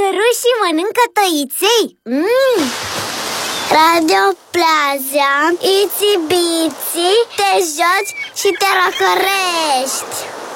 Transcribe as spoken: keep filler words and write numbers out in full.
Cărușii mănâncă tăiței? Mm. Radio Plaza, Itsy Bitsy, te joci și te răcărești.